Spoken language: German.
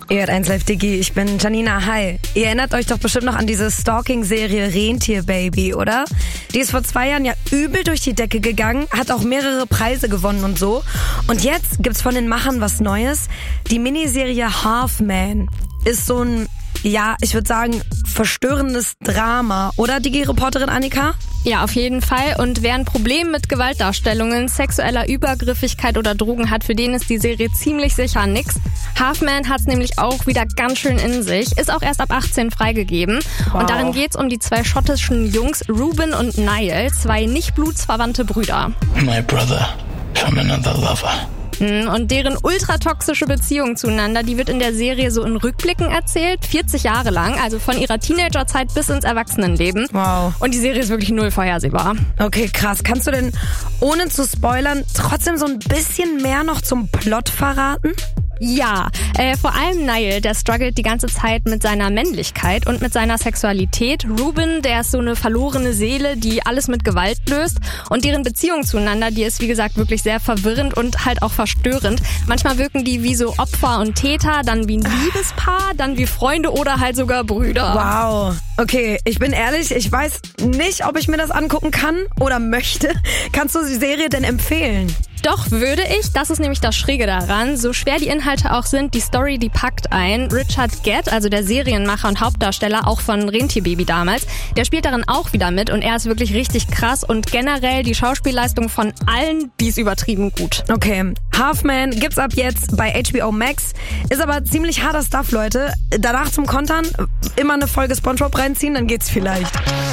Ihr hört 1 Live Digi, ich bin Janina. Hi. Ihr erinnert euch doch bestimmt noch an diese Stalking-Serie Rentierbaby, oder? Die ist vor 2 Jahren ja übel durch die Decke gegangen, hat auch mehrere Preise gewonnen und so. Und jetzt gibt's von den Machern was Neues. Die Miniserie Half-Man ist so ein, ja, ich würde sagen, verstörendes Drama. Oder, Digi-Reporterin Annika? Ja, auf jeden Fall. Und wer ein Problem mit Gewaltdarstellungen, sexueller Übergriffigkeit oder Drogen hat, für den ist die Serie ziemlich sicher nix. Half-Man hat's nämlich auch wieder ganz schön in sich, ist auch erst ab 18 freigegeben. Wow. Und darin geht's um die 2 schottischen Jungs, Ruben und Niall, 2 nicht blutsverwandte Brüder. My brother from another lover. Und deren ultratoxische Beziehung zueinander, die wird in der Serie so in Rückblicken erzählt, 40 Jahre lang, also von ihrer Teenagerzeit bis ins Erwachsenenleben. Wow. Und die Serie ist wirklich null vorhersehbar. Okay, krass. Kannst du denn, ohne zu spoilern, trotzdem so ein bisschen mehr noch zum Plot verraten? Ja, vor allem Niall, der struggelt die ganze Zeit mit seiner Männlichkeit und mit seiner Sexualität. Ruben, der ist so eine verlorene Seele, die alles mit Gewalt löst. Und deren Beziehung zueinander, die ist wie gesagt wirklich sehr verwirrend und halt auch verstörend. Manchmal wirken die wie so Opfer und Täter, dann wie ein Liebespaar, dann wie Freunde oder halt sogar Brüder. Wow. Okay, ich bin ehrlich, ich weiß nicht, ob ich mir das angucken kann oder möchte. Kannst du die Serie denn empfehlen? Doch, würde ich. Das ist nämlich das Schräge daran. So schwer die Inhalte auch sind, die Story, die packt ein. Richard Gett, also der Serienmacher und Hauptdarsteller, auch von Rentierbaby damals, der spielt darin auch wieder mit und er ist wirklich richtig krass und generell die Schauspielleistung von allen, die ist übertrieben gut. Okay, Half-Man gibt's ab jetzt bei HBO Max, ist aber ziemlich harter Stuff, Leute. Danach zum Kontern immer eine Folge SpongeBob reinziehen, dann geht's vielleicht.